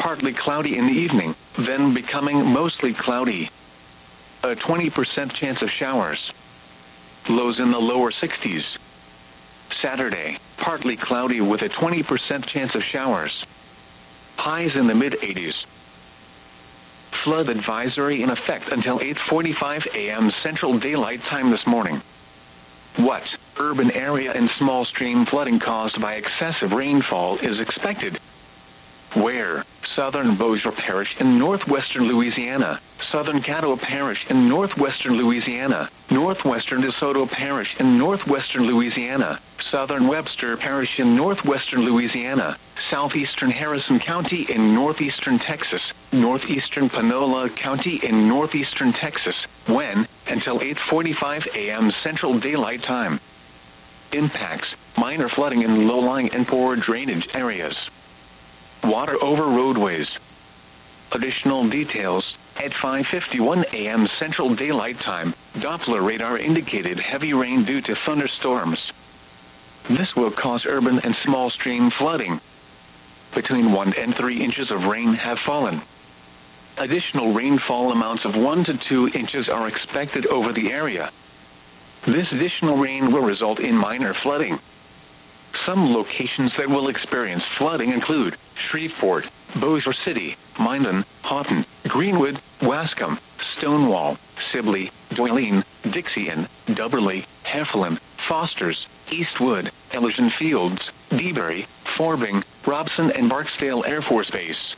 partly cloudy in the evening, then becoming mostly cloudy. A 20% chance of showers. Lows in the lower 60s. Saturday, partly cloudy with a 20% chance of showers. Highs in the mid-80s. Flood advisory in effect until 8:45 a.m. Central Daylight Time this morning. What urban area and small stream flooding caused by excessive rainfall is expected? Where? Southern Bossier Parish in northwestern Louisiana, Southern Caddo Parish in northwestern Louisiana, Northwestern DeSoto Parish in northwestern Louisiana, Southern Webster Parish in northwestern Louisiana, Southeastern Harrison County in northeastern Texas, Northeastern Panola County in northeastern Texas. When? Until 8:45 a.m. Central Daylight Time. Impacts: minor flooding in low-lying and poor drainage areas. Water over roadways. Additional details: at 5:51 a.m. Central Daylight Time, Doppler radar indicated heavy rain due to thunderstorms. This will cause urban and small stream flooding. Between 1 and 3 inches of rain have fallen. Additional rainfall amounts of 1 to 2 inches are expected over the area. This additional rain will result in minor flooding. Some locations that will experience flooding include Shreveport, Bossier City, Minden, Houghton, Greenwood, Wascom, Stonewall, Sibley, Doyline, Dixie-Ann, Dubberly, Heflin, Fosters, Eastwood, Elysian Fields, DeBary, Forbing, Robson and Barksdale Air Force Base.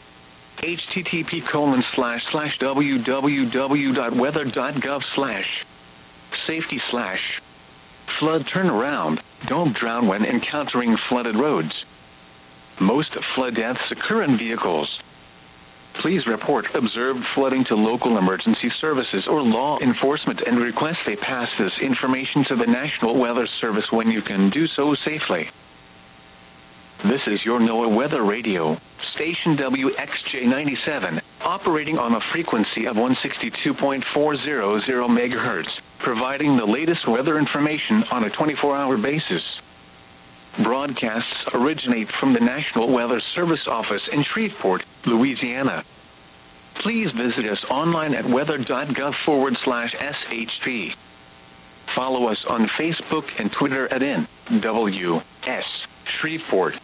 http://www.weather.gov/safety/ flood turnaround. Don't drown when encountering flooded roads. Most flood deaths occur in vehicles. Please report observed flooding to local emergency services or law enforcement and request they pass this information to the National Weather Service when you can do so safely. This is your NOAA Weather Radio, station WXJ97, operating on a frequency of 162.400 MHz, providing the latest weather information on a 24-hour basis. Broadcasts originate from the National Weather Service office in Shreveport, Louisiana. Please visit us online at weather.gov/SHP. Follow us on Facebook and Twitter at NWS Shreveport.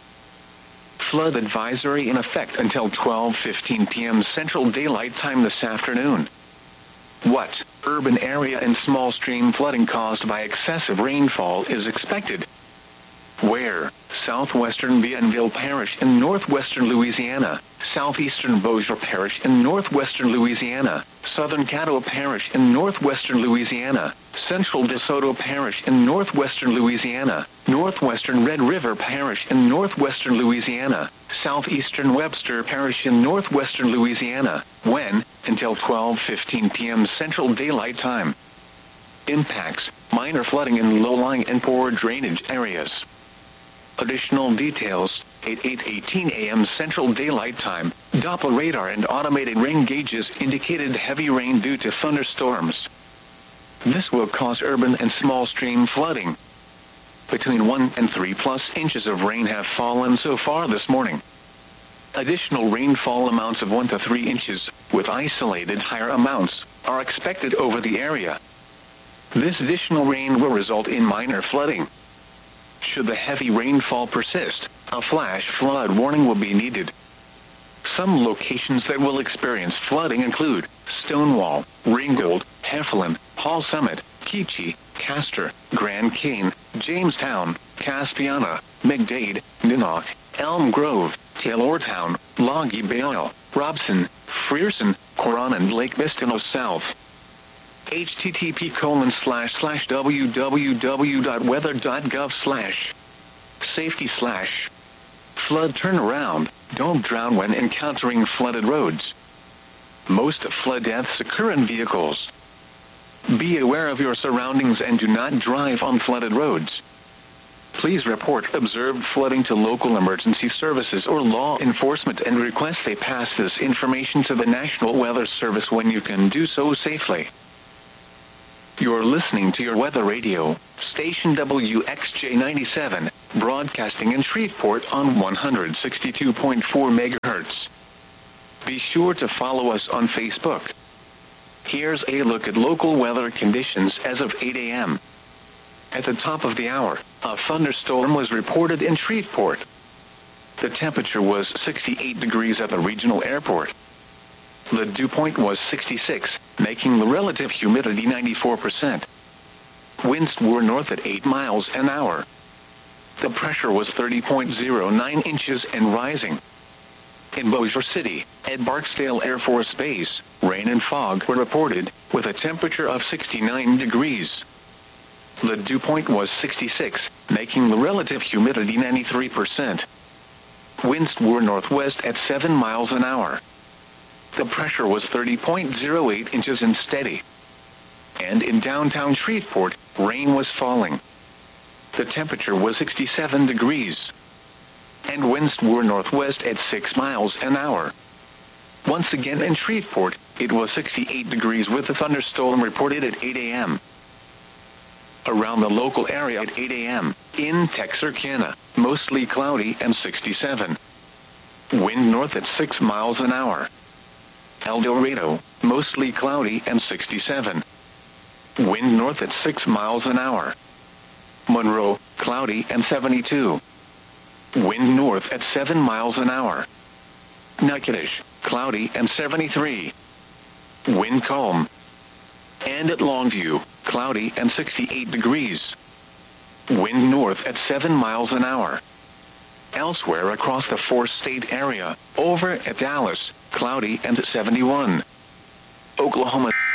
Flood advisory in effect until 12:15 p.m. Central Daylight Time this afternoon. What urban area and small stream flooding caused by excessive rainfall is expected? Where? Southwestern Bienville Parish in northwestern Louisiana, Southeastern Bossier Parish in northwestern Louisiana, Southern Caddo Parish in northwestern Louisiana, Central DeSoto Parish in northwestern Louisiana, Northwestern Red River Parish in northwestern Louisiana, Southeastern Webster Parish in northwestern Louisiana. When? Until 12:15 p.m. Central Daylight Time. Impacts: minor flooding in low-lying and poor drainage areas. Additional details: at 8:18 a.m. Central Daylight Time, Doppler radar and automated rain gauges indicated heavy rain due to thunderstorms. This will cause urban and small stream flooding. Between 1 and 3+ inches of rain have fallen so far this morning. Additional rainfall amounts of 1 to 3 inches, with isolated higher amounts, are expected over the area. This additional rain will result in minor flooding. Should the heavy rainfall persist, a flash flood warning will be needed. Some locations that will experience flooding include Stonewall, Ringgold, Heflin, Hall Summit, Keachie, Castor, Grand Cane, Jamestown, Caspiana, McDade, Ninock, Elm Grove, Taylortown, Logie Bale, Robson, Frierson, Coron and Lake Bistineau South. http://www.weather.gov/safety/ flood turnaround. Don't drown when encountering flooded roads. Most flood deaths occur in vehicles. Be aware of your surroundings and do not drive on flooded roads. Please report observed flooding to local emergency services or law enforcement and request they pass this information to the National Weather Service when you can do so safely. You're listening to your weather radio, station WXJ97, broadcasting in Shreveport on 162.4 megahertz. Be sure to follow us on Facebook. Here's a look at local weather conditions as of 8 a.m. At the top of the hour, a thunderstorm was reported in Shreveport. The temperature was 68 degrees at the regional airport. The dew point was 66, making the relative humidity 94%. Winds were north at 8 miles an hour. The pressure was 30.09 inches and rising. In Bossier City, at Barksdale Air Force Base, rain and fog were reported, with a temperature of 69 degrees. The dew point was 66, making the relative humidity 93%. Winds were northwest at 7 miles an hour. The pressure was 30.08 inches and steady. And in downtown Shreveport, rain was falling. The temperature was 67 degrees. And winds were northwest at 6 miles an hour. Once again in Shreveport, it was 68 degrees with a thunderstorm reported at 8 a.m. Around the local area at 8 a.m., in Texarkana, mostly cloudy and 67. Wind north at 6 miles an hour. El Dorado, mostly cloudy and 67. Wind north at 6 miles an hour. Monroe, cloudy and 72. Wind north at 7 miles an hour. Natchitoches, cloudy and 73. Wind calm. And at Longview, cloudy and 68 degrees. Wind north at 7 miles an hour. Elsewhere across the four-state area, over at Dallas, cloudy and 71. Oklahoma.